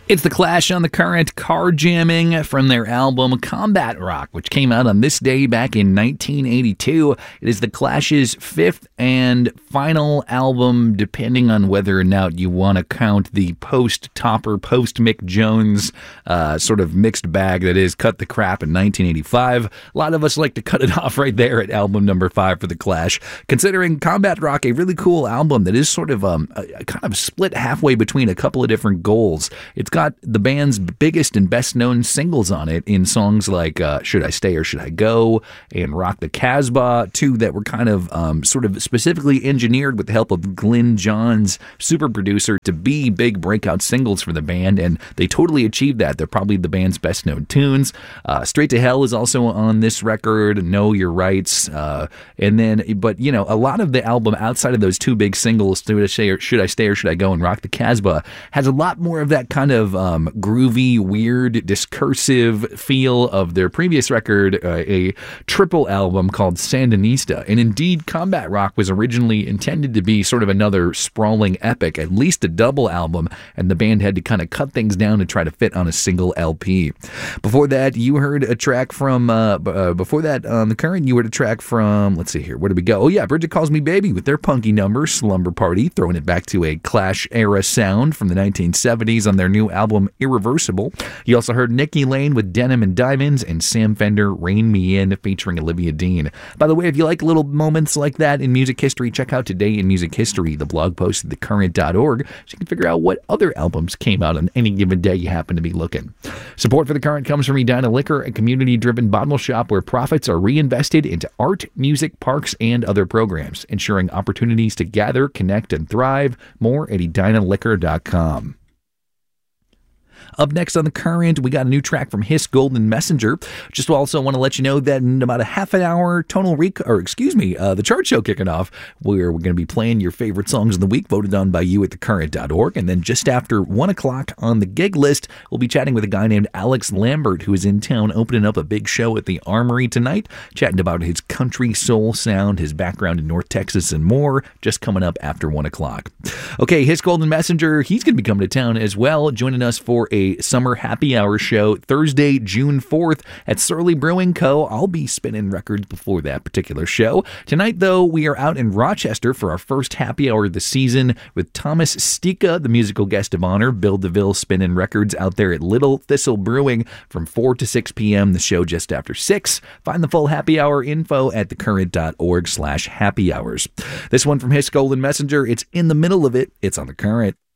It's The Clash on the Current, Car Jamming from their album Combat Rock, which came out on this day back in 1982. It is The Clash's fifth and final album, depending on whether or not you want to count the post-Topper, post-Mick Jones sort of mixed bag that is Cut the Crap in 1985. A lot of us like to cut it off right there at album number 5 for The Clash, considering Combat Rock a really cool album that is sort of kind of split halfway between a couple of different goals. It's got the band's biggest and best known singles on it in songs like Should I Stay or Should I Go and Rock the Casbah, two that were kind of sort of specifically engineered with the help of Glyn Johns, super producer, to be big breakout singles for the band, and they totally achieved that. They're probably the band's best known tunes. Straight to Hell is also on this record, Know Your Rights, and then, but you know, a lot of the album outside of those two big singles, Should I Stay or Should I Go and Rock the Casbah, has a lot more of that kind of groovy, weird, discursive feel of their previous record, a triple album called Sandinista. And indeed, Combat Rock was originally intended to be sort of another sprawling epic, at least a double album, and the band had to kind of cut things down to try to fit on a single LP. Before that, you heard a track from, before that, on The Current, you heard a track from, let's see here, where did we go? Oh yeah, Bridget Calls Me Baby with their punky number, Slumber Party, throwing it back to a Clash-era sound from the 1970s on their new album Irreversible. You also heard Nikki Lane with Denim and Diamonds and Sam Fender, Rain Me In, featuring Olivia Dean. By the way, if you like little moments like that in music history, check out Today in Music History, the blog post at thecurrent.org, so you can figure out what other albums came out on any given day you happen to be looking. Support for The Current comes from Edina Liquor, a community-driven bottle shop where profits are reinvested into art, music, parks, and other programs, ensuring opportunities to gather, connect, and thrive. More at edinaliquor.com. Up next on The Current, we got a new track from Hiss Golden Messenger. Just also want to let you know that in about a half an hour, the chart show kicking off, where we're going to be playing your favorite songs of the week, voted on by you at thecurrent.org. And then just after 1 o'clock on the gig list, we'll be chatting with a guy named Alex Lambert, who is in town opening up a big show at the Armory tonight, chatting about his country soul sound, his background in North Texas, and more, just coming up after 1 o'clock. Okay, Hiss Golden Messenger, he's going to be coming to town as well, joining us for a summer happy hour show Thursday, June 4th at Surly Brewing Co. I'll be spinning records before that particular show. Tonight, though, we are out in Rochester for our first happy hour of the season with Thomas Stika, the musical guest of honor. Bill DeVille spinning records out there at Little Thistle Brewing from 4 to 6 p.m. The show just after 6. Find the full happy hour info at thecurrent.org/happy hours. This one from Hiss Golden Messenger. It's in the middle of it. It's on The Current.